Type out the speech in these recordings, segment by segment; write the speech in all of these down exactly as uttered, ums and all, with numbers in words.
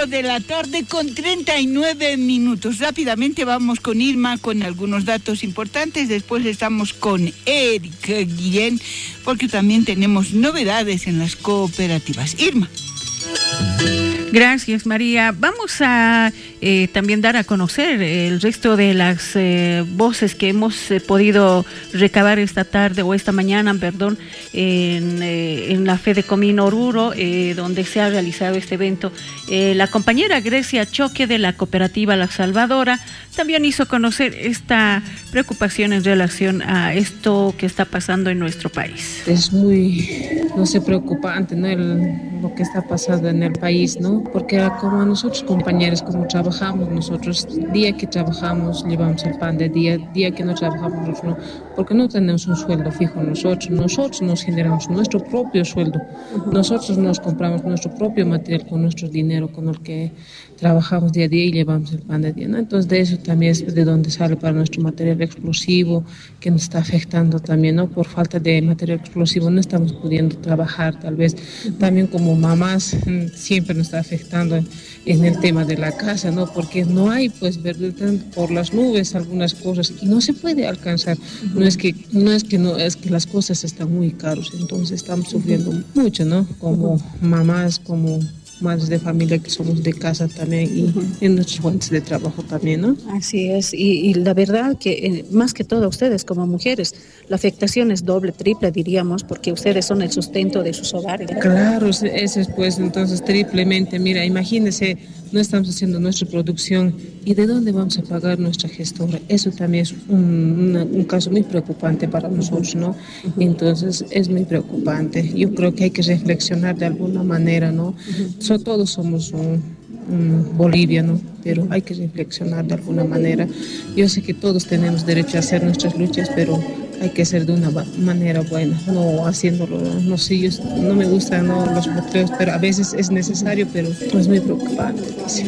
cuatro de la tarde con treinta y nueve minutos. Rápidamente vamos con Irma con algunos datos importantes. Después estamos con Eric Guillén porque también tenemos novedades en las cooperativas. Irma. Gracias, María. Vamos a eh, también dar a conocer el resto de las eh, voces que hemos eh, podido recabar esta tarde o esta mañana, perdón, en, eh, en la Fedecomín Oruro, eh, donde se ha realizado este evento. Eh, la compañera Grecia Choque de la cooperativa La Salvadora también hizo conocer esta preocupación en relación a esto que está pasando en nuestro país. Es muy, no sé, preocupante, ¿no? El, lo que está pasando en el país, ¿no? Porque como nosotros compañeros, como trabajamos nosotros, día que trabajamos llevamos el pan de día, día que no trabajamos nosotros, no, porque no tenemos un sueldo fijo nosotros, nosotros nos generamos nuestro propio sueldo, nosotros nos compramos nuestro propio material con nuestro dinero, con el que trabajamos día a día y llevamos el pan de día, ¿no? Entonces de eso también es de donde sale para nuestro material explosivo, que nos está afectando también, ¿no? Por falta de material explosivo no estamos pudiendo trabajar, tal vez también como mamás siempre nos está afectando en el tema de la casa, ¿no? Porque no hay, pues, verdad, por las nubes algunas cosas y no se puede alcanzar. No es que no es que no es que las cosas están muy caras, entonces estamos sufriendo mucho, ¿no? Como mamás, como madres de familia que somos de casa también y uh-huh. en nuestras fuentes de trabajo también, ¿no? Así es, y, y la verdad que eh, más que todo ustedes como mujeres, la afectación es doble, triple diríamos, porque ustedes son el sustento de sus hogares, ¿no? Claro, ese es pues entonces triplemente, mira, imagínense, no estamos haciendo nuestra producción y ¿de dónde vamos a pagar nuestra gestora? Eso también es un, una, un caso muy preocupante para nosotros, ¿no? Uh-huh. Entonces es muy preocupante, yo creo que hay que reflexionar de alguna manera, ¿no? Uh-huh. So, todos somos un, un Bolivia, ¿no? Pero hay que reflexionar de alguna manera. Yo sé que todos tenemos derecho a hacer nuestras luchas, pero hay que hacer de una manera buena, no haciéndolo, no sé, yo, no me gustan ¿no? los bloqueos, pero a veces es necesario, pero es muy preocupante.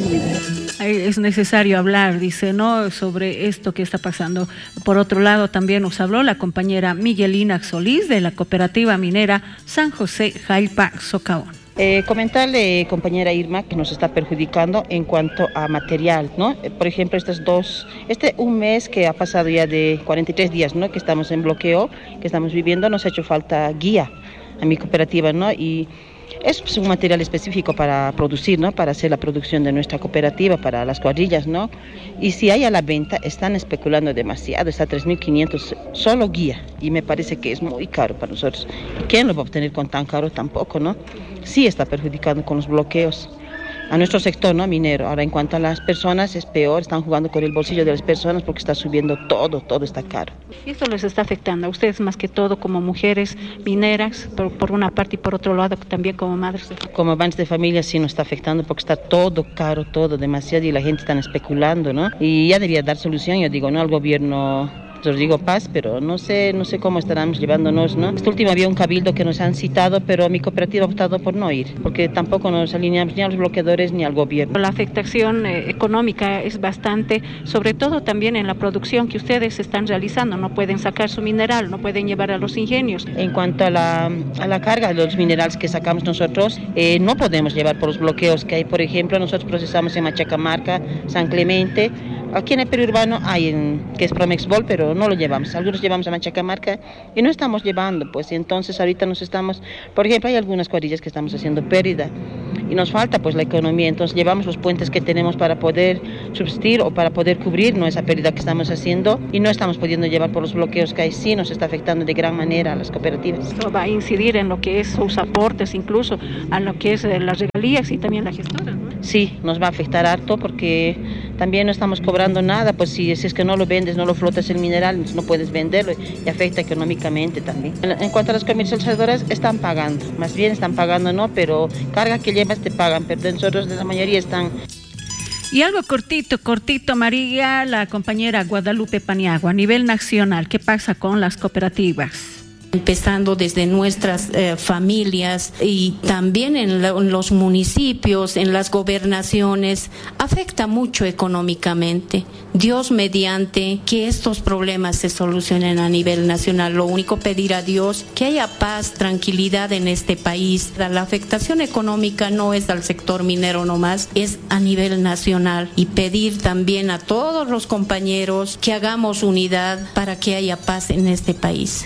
Es necesario hablar, dice, ¿no?, sobre esto que está pasando. Por otro lado, también nos habló la compañera Miguelina Solís de la cooperativa minera San José Jalpa Socavón. Eh, comentarle, compañera Irma, que nos está perjudicando en cuanto a material, ¿no? Eh, por ejemplo, estos dos, este un mes que ha pasado ya de cuarenta y tres días, ¿no?, que estamos en bloqueo, que estamos viviendo, nos ha hecho falta guía a mi cooperativa, ¿no? Y es pues, un material específico para producir, ¿no?, para hacer la producción de nuestra cooperativa, para las cuadrillas, ¿no? Y si hay a la venta, están especulando demasiado, está tres mil quinientos solo guía, y me parece que es muy caro para nosotros. ¿Quién lo va a obtener con tan caro? Tampoco, ¿no? Sí está perjudicando con los bloqueos a nuestro sector, ¿no?, minero. Ahora, en cuanto a las personas, es peor, están jugando con el bolsillo de las personas porque está subiendo todo, todo está caro. ¿Y esto les está afectando a ustedes más que todo como mujeres mineras, por, por una parte, y por otro lado también como madres de familia? Como madres de familia sí nos está afectando porque está todo caro, todo demasiado, y la gente está especulando, ¿no? Y ya debería dar solución, yo digo, ¿no?, al gobierno. Os digo paz, pero no sé, no sé cómo estaremos llevándonos, ¿no? Este último había un cabildo que nos han citado, pero mi cooperativa ha optado por no ir, porque tampoco nos alineamos ni a los bloqueadores ni al gobierno. La afectación eh, económica es bastante, sobre todo también en la producción que ustedes están realizando. No pueden sacar su mineral, no pueden llevar a los ingenios. En cuanto a la, a la carga de los minerales que sacamos nosotros, eh, no podemos llevar por los bloqueos que hay. Por ejemplo, nosotros procesamos en Machacamarca, San Clemente. Aquí en el periurbano hay, en, que es Promexbol, pero no lo llevamos. Algunos llevamos a Machacamarca y no estamos llevando, pues entonces ahorita nos estamos, por ejemplo, hay algunas cuadrillas que estamos haciendo pérdida y nos falta pues la economía, entonces llevamos los puentes que tenemos para poder subsistir o para poder cubrir ¿no? esa pérdida que estamos haciendo y no estamos pudiendo llevar por los bloqueos que hay, sí nos está afectando de gran manera a las cooperativas. Esto va a incidir en lo que es sus aportes, incluso a lo que es las regalías y también la gestora, ¿no? Sí, nos va a afectar harto porque también no estamos cobrando nada, pues si, si es que no lo vendes, no lo flotas el mineral, no puedes venderlo y afecta económicamente también. En cuanto a las comercializadoras, están pagando, más bien están pagando, ¿no? Pero carga que llevas te pagan, pero nosotros de la mayoría están... Y algo cortito, cortito, María, la compañera Guadalupe Paniagua, a nivel nacional, ¿qué pasa con las cooperativas? empezando desde nuestras eh, familias y también en, la, en los municipios, en las gobernaciones, afecta mucho económicamente. Dios mediante que estos problemas se solucionen a nivel nacional. Lo único pedir a Dios que haya paz, tranquilidad en este país. La afectación económica no es al sector minero nomás, es a nivel nacional, y pedir también a todos los compañeros que hagamos unidad para que haya paz en este país.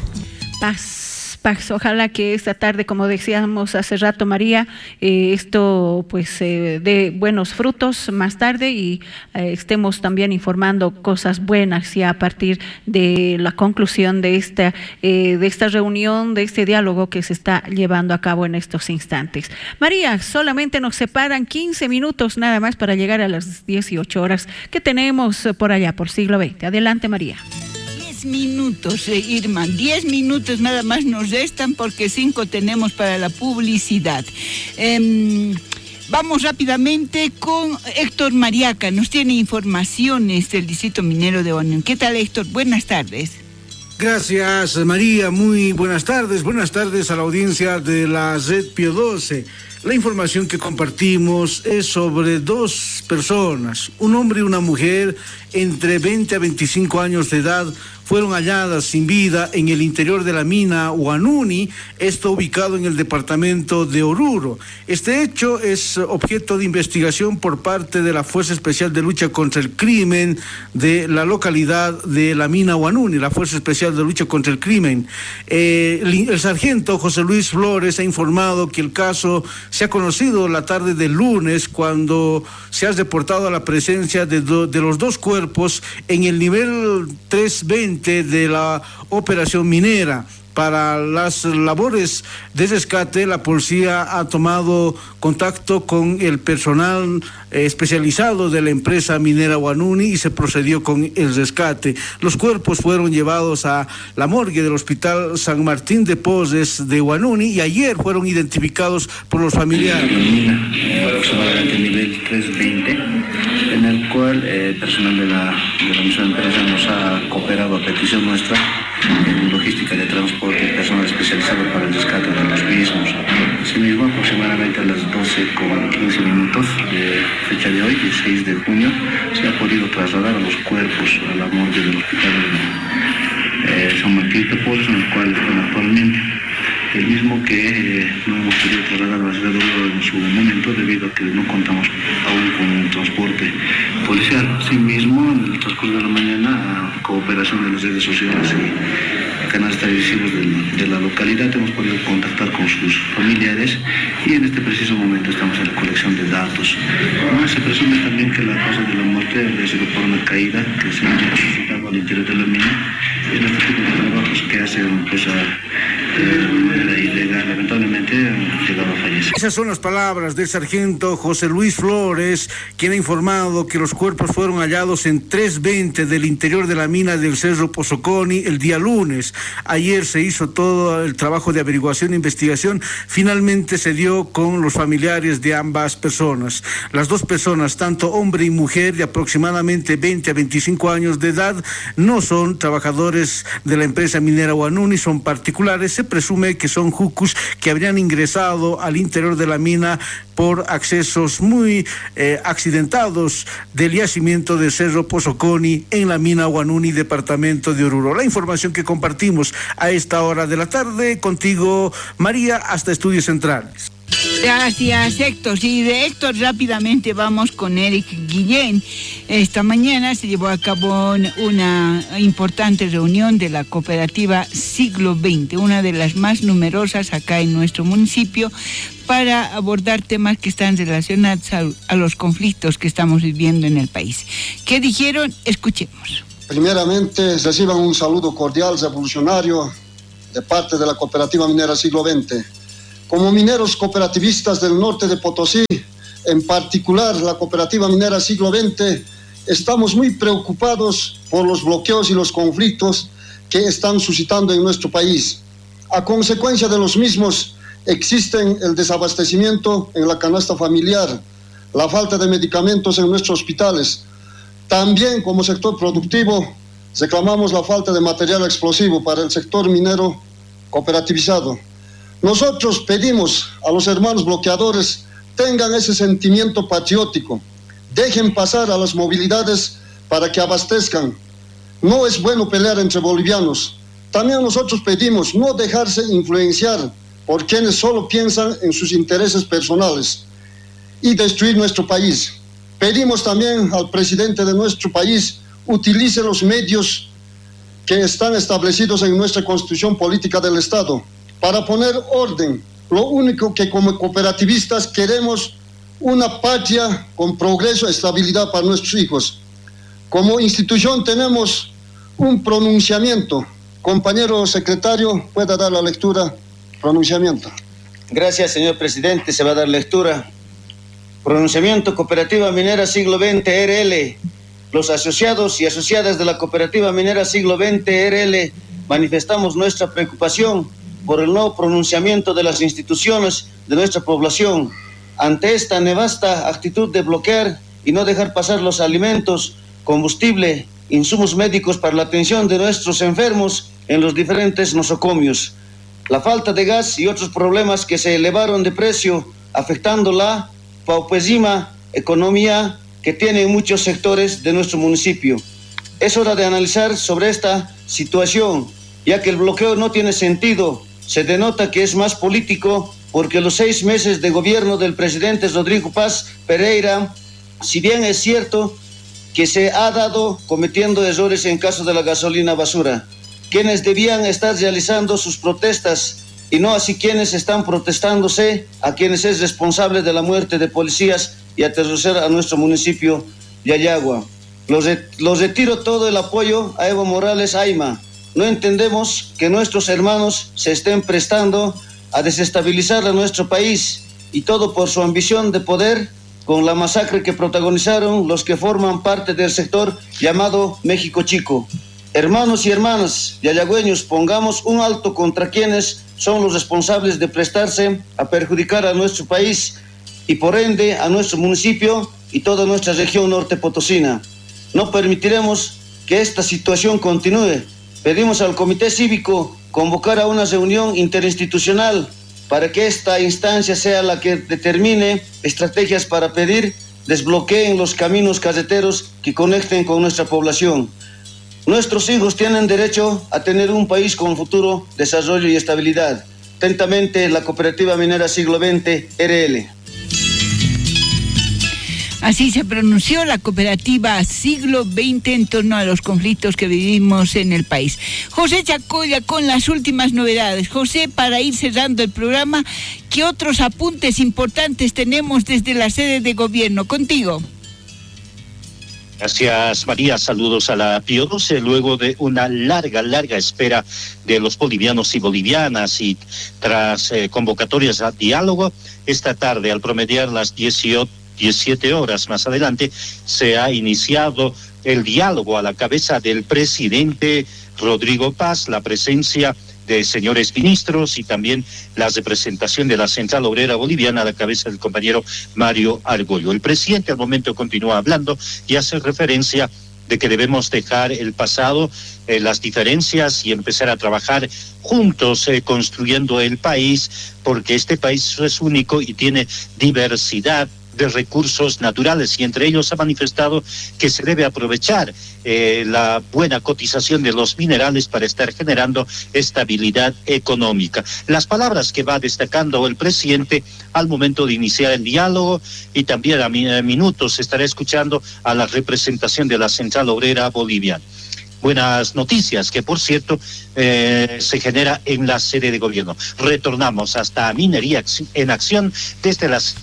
Paz, paz. Ojalá que esta tarde, como decíamos hace rato, María, eh, esto pues eh, dé buenos frutos más tarde y eh, estemos también informando cosas buenas ya a partir de la conclusión de esta, eh, de esta reunión, de este diálogo que se está llevando a cabo en estos instantes. María, solamente nos separan quince minutos nada más para llegar a las dieciocho horas que tenemos por allá, por siglo veinte. Adelante, María. Minutos, eh, Irma, diez minutos nada más nos restan porque cinco tenemos para la publicidad. Eh, vamos rápidamente con Héctor Mariaca, nos tiene informaciones del Distrito Minero de Huánuni. ¿Qué tal, Héctor? Buenas tardes. Gracias, María, muy buenas tardes, buenas tardes a la audiencia de la Red Pío doce. La información que compartimos es sobre dos personas, un hombre y una mujer entre veinte a veinticinco años de edad, fueron halladas sin vida en el interior de la mina Huánuni, esto ubicado en el departamento de Oruro. Este hecho es objeto de investigación por parte de la Fuerza Especial de Lucha contra el Crimen de la localidad de la mina Huánuni, la Fuerza Especial de Lucha contra el Crimen. Eh, el, el sargento José Luis Flores ha informado que el caso se ha conocido la tarde del lunes cuando se ha reportado la presencia de, do, de los dos cuerpos en el nivel trescientos veinte de la operación minera. Para las labores de rescate, la policía ha tomado contacto con el personal eh, especializado de la empresa minera Huánuni y se procedió con el rescate. Los cuerpos fueron llevados a la morgue del Hospital San Martín de Porres de Huánuni y ayer fueron identificados por los familiares. La mina, eh, aproximadamente el nivel trescientos veinte, en el cual el eh, personal de la, de la misma empresa nos ha cooperado a petición nuestra en logística de transporte y personal especializado para el rescate de los mismos. Asimismo, aproximadamente a las doce con quince minutos de fecha de hoy, dieciséis de junio, se ha podido trasladar a los cuerpos a la morgue del hospital de eh, San Martín de Porres, en el cual están actualmente. El mismo que eh, no hemos podido trasladar a la ciudad de Oruro en su momento debido a que no contamos aún con un transporte policial. Asimismo, en el transcurso de la mañana, a cooperación de las redes sociales y canales televisivos de, de la localidad, hemos podido contactar con sus familiares y en este preciso momento estamos en la colección de datos. ¿No? Se presume también que la causa de la muerte habría sido por una caída que se ha suscitado al interior de la mina. En este tipo de trabajos que hacen pues a de manera ilegal, lamentablemente han llegado a fallecer. Esas son las palabras del sargento José Luis Flores, quien ha informado que los cuerpos fueron hallados en trescientos veinte del interior de la mina del Cerro Pozoconi el día lunes. Ayer se hizo todo el trabajo de averiguación e investigación, finalmente se dio con los familiares de ambas personas. Las dos personas, tanto hombre y mujer de aproximadamente veinte a veinticinco años de edad, no son trabajadores de la empresa minera Huánuni, son particulares. Se presume que son jucus que habrían ingresado al interior de la mina por accesos muy eh, accidentados del yacimiento de Cerro Pozoconi en la mina Huánuni, departamento de Oruro. La información que compartimos a esta hora de la tarde contigo, María, hasta Estudios Centrales. Gracias, Héctor. Y de Héctor rápidamente vamos con Eric Guillén. Esta mañana se llevó a cabo una importante reunión de la cooperativa Siglo veinte, una de las más numerosas acá en nuestro municipio, para abordar temas que están relacionados a, a los conflictos que estamos viviendo en el país. ¿Qué dijeron? Escuchemos. Primeramente, reciban un saludo cordial, revolucionario, de parte de la cooperativa minera Siglo veinte. Como mineros cooperativistas del norte de Potosí, en particular la cooperativa minera Siglo veinte, estamos muy preocupados por los bloqueos y los conflictos que están suscitando en nuestro país. A consecuencia de los mismos, existen el desabastecimiento en la canasta familiar, la falta de medicamentos en nuestros hospitales. También, como sector productivo, reclamamos la falta de material explosivo para el sector minero cooperativizado. Nosotros pedimos a los hermanos bloqueadores tengan ese sentimiento patriótico, dejen pasar a las movilidades para que abastezcan. No es bueno pelear entre bolivianos. También nosotros pedimos no dejarse influenciar por quienes solo piensan en sus intereses personales y destruir nuestro país. Pedimos también al presidente de nuestro país utilice los medios que están establecidos en nuestra Constitución Política del Estado para poner orden. Lo único que como cooperativistas queremos una patria con progreso y estabilidad para nuestros hijos. Como institución tenemos un pronunciamiento. Compañero secretario, pueda dar la lectura. Pronunciamiento. Gracias, señor presidente. Se va a dar lectura. Pronunciamiento Cooperativa Minera Siglo veinte R L. Los asociados y asociadas de la Cooperativa Minera Siglo veinte R L manifestamos nuestra preocupación por el nuevo pronunciamiento de las instituciones de nuestra población ante esta nefasta actitud de bloquear y no dejar pasar los alimentos, combustible, insumos médicos para la atención de nuestros enfermos en los diferentes nosocomios. La falta de gas y otros problemas que se elevaron de precio, afectando la paupésima economía que tiene muchos sectores de nuestro municipio. Es hora de analizar sobre esta situación, ya que el bloqueo no tiene sentido. Se denota que es más político porque los seis meses de gobierno del presidente Rodrigo Paz Pereira, si bien es cierto que se ha dado cometiendo errores en caso de la gasolina basura, quienes debían estar realizando sus protestas y no así quienes están protestándose a quienes es responsable de la muerte de policías y aterrorizar a nuestro municipio de Ayagua. Los, re, los retiro todo el apoyo a Evo Morales Ayma. No entendemos que nuestros hermanos se estén prestando a desestabilizar a nuestro país y todo por su ambición de poder con la masacre que protagonizaron los que forman parte del sector llamado México Chico. Hermanos y hermanas yayagüeños, pongamos un alto contra quienes son los responsables de prestarse a perjudicar a nuestro país y por ende a nuestro municipio y toda nuestra región norte potosina. No permitiremos que esta situación continúe. Pedimos al Comité Cívico convocar a una reunión interinstitucional para que esta instancia sea la que determine estrategias para pedir desbloqueen los caminos carreteros que conecten con nuestra población. Nuestros hijos tienen derecho a tener un país con futuro, desarrollo y estabilidad. Atentamente, la Cooperativa Minera Siglo veinte R L. Así se pronunció la Cooperativa Siglo veinte en torno a los conflictos que vivimos en el país. José Chacoya con las últimas novedades. José, para ir cerrando el programa, ¿qué otros apuntes importantes tenemos desde la sede de gobierno? Contigo. Gracias, María. Saludos a la Pío doce. Luego de una larga, larga espera de los bolivianos y bolivianas y tras eh, convocatorias a diálogo, esta tarde, al promediar las diecisiete horas más adelante, se ha iniciado el diálogo a la cabeza del presidente Rodrigo Paz, la presencia de señores ministros y también la representación de la Central Obrera Boliviana a la cabeza del compañero Mario Argollo. El presidente al momento continúa hablando y hace referencia de que debemos dejar el pasado, eh, las diferencias y empezar a trabajar juntos eh, construyendo el país, porque este país es único y tiene diversidad de recursos naturales y entre ellos ha manifestado que se debe aprovechar eh, la buena cotización de los minerales para estar generando estabilidad económica. Las palabras que va destacando el presidente al momento de iniciar el diálogo y también a, mi, a minutos estará escuchando a la representación de la Central Obrera Boliviana. Buenas noticias que, por cierto, eh, se genera en la sede de gobierno. Retornamos hasta Minería en Acción desde las...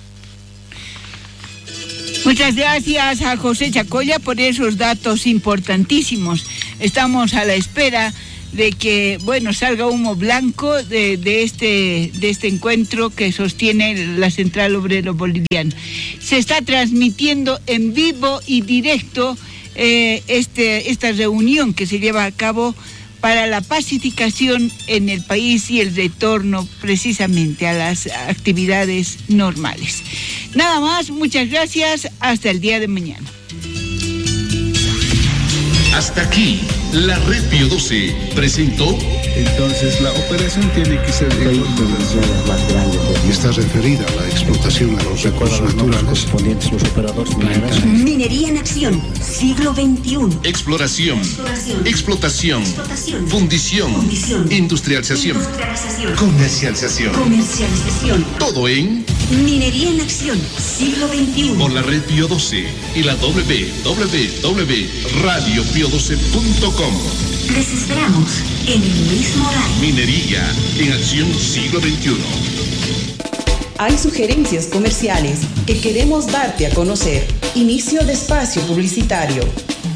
Muchas gracias a José Chacoya por esos datos importantísimos. Estamos a la espera de que, bueno, salga humo blanco de, de, este, de este encuentro que sostiene la Central Obrero Boliviana. Se está transmitiendo en vivo y directo eh, este, esta reunión que se lleva a cabo para la pacificación en el país y el retorno precisamente a las actividades normales. Nada más, muchas gracias, hasta el día de mañana. Hasta aquí, La Red Pío doce presentó. Entonces la operación tiene que ser de más grandes. Y está referida a la explotación de los recursos naturales correspondientes los operadores mineros. Minería en acción, siglo veintiuno. Exploración, Exploración, explotación, explotación, fundición, fundición, industrialización, industrialización, comercialización. comercialización. Todo en Minería en acción, siglo veintiuno. por la Red Pío doce y la doble u doble u doble u punto radio pío doce punto com. Les esperamos en el mismo horario. Minería en acción siglo veintiuno. Hay sugerencias comerciales que queremos darte a conocer. Inicio de espacio publicitario.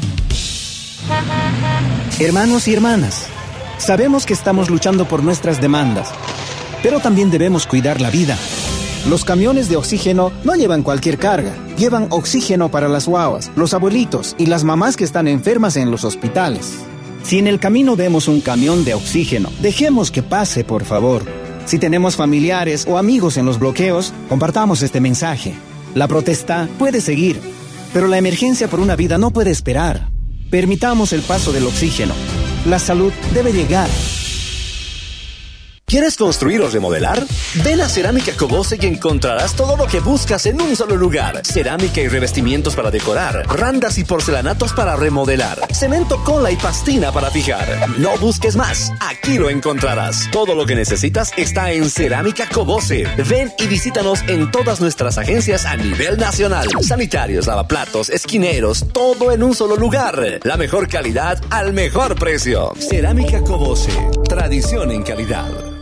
Hermanos y hermanas, sabemos que estamos luchando por nuestras demandas, pero también debemos cuidar la vida. Los camiones de oxígeno no llevan cualquier carga, llevan oxígeno para las guaguas, los abuelitos y las mamás que están enfermas en los hospitales. Si en el camino vemos un camión de oxígeno, dejemos que pase, por favor. Si tenemos familiares o amigos en los bloqueos, compartamos este mensaje. La protesta puede seguir, pero la emergencia por una vida no puede esperar. Permitamos el paso del oxígeno. La salud debe llegar. ¿Quieres construir o remodelar? Ven a Cerámica Cobose y encontrarás todo lo que buscas en un solo lugar. Cerámica y revestimientos para decorar, randas y porcelanatos para remodelar, cemento, cola y pastina para fijar. No busques más, aquí lo encontrarás. Todo lo que necesitas está en Cerámica Cobose. Ven y visítanos en todas nuestras agencias a nivel nacional. Sanitarios, lavaplatos, esquineros, todo en un solo lugar. La mejor calidad al mejor precio. Cerámica Cobose, tradición en calidad.